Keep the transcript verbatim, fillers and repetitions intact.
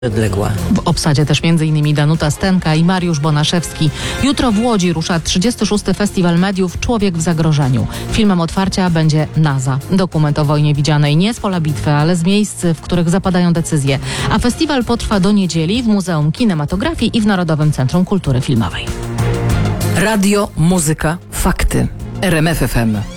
Odległa. W obsadzie też m.in. Danuta Stenka i Mariusz Bonaszewski. Jutro w Łodzi rusza trzydziesty szósty Festiwal Mediów Człowiek w zagrożeniu. Filmem otwarcia będzie NASA. Dokument o wojnie widzianej nie z pola bitwy, ale z miejsc, w których zapadają decyzje. A festiwal potrwa do niedzieli w Muzeum Kinematografii i w Narodowym Centrum Kultury Filmowej. Radio, muzyka, fakty. R M F F M.